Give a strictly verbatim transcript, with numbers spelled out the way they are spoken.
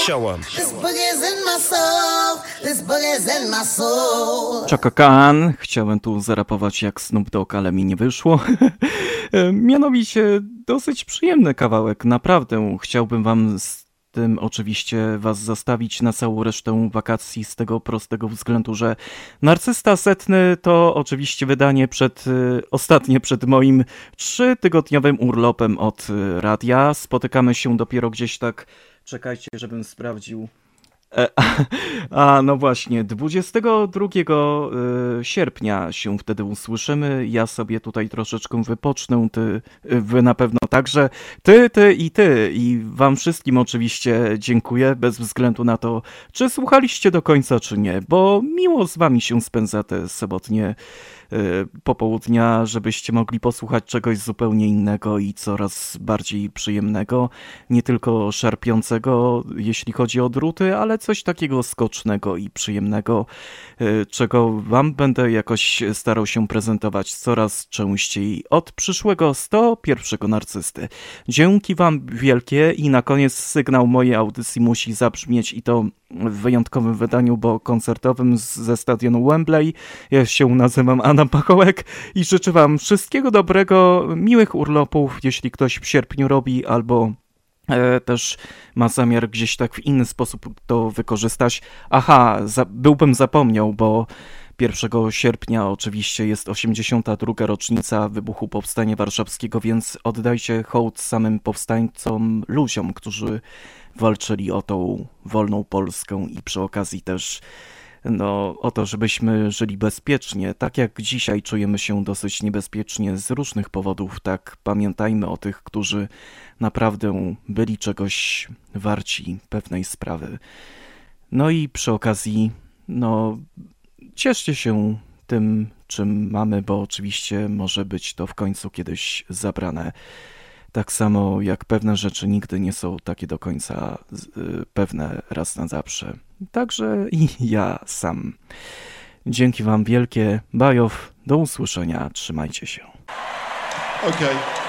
Show 'em. This boogie's in my soul. This boogie's in my soul. Chaka Khan. Chciałem tu zarapować jak Snoop Dogg, ale mi nie wyszło. Mianowicie dosyć przyjemny kawałek. Naprawdę chciałbym wam z tym oczywiście was zostawić na całą resztę wakacji z tego prostego względu, że Narcysta Setny to oczywiście wydanie przed, ostatnie przed moim trzytygodniowym urlopem od radia. Spotykamy się dopiero gdzieś tak, czekajcie, żebym sprawdził. E, a, no właśnie, dwudziestego drugiego sierpnia się wtedy usłyszymy. Ja sobie tutaj troszeczkę wypocznę, ty, wy na pewno także. Ty, ty i ty. I wam wszystkim oczywiście dziękuję, bez względu na to, czy słuchaliście do końca, czy nie, bo miło z wami się spędza te sobotnie popołudnia, żebyście mogli posłuchać czegoś zupełnie innego i coraz bardziej przyjemnego, nie tylko szarpiącego, jeśli chodzi o druty, ale coś takiego skocznego i przyjemnego, czego wam będę jakoś starał się prezentować coraz częściej od przyszłego sto pierwszego Narcysty. Dzięki wam wielkie i na koniec sygnał mojej audycji musi zabrzmieć i to w wyjątkowym wydaniu, bo koncertowym ze stadionu Wembley. Ja się nazywam Adam Pachołek i życzę wam wszystkiego dobrego, miłych urlopów, jeśli ktoś w sierpniu robi albo e, też ma zamiar gdzieś tak w inny sposób to wykorzystać. Aha, za, byłbym zapomniał, bo pierwszego sierpnia oczywiście jest osiemdziesiąta druga rocznica wybuchu Powstania Warszawskiego, więc oddajcie hołd samym powstańcom, ludziom, którzy walczyli o tą wolną Polskę i przy okazji też no, o to, żebyśmy żyli bezpiecznie. Tak jak dzisiaj czujemy się dosyć niebezpiecznie z różnych powodów, tak pamiętajmy o tych, którzy naprawdę byli czegoś warci pewnej sprawy. No i przy okazji, no, cieszcie się tym, czym mamy, bo oczywiście może być to w końcu kiedyś zabrane. Tak samo jak pewne rzeczy nigdy nie są takie do końca pewne raz na zawsze. Także i ja sam. Dzięki wam wielkie. Bajow, do usłyszenia. Trzymajcie się. Okay.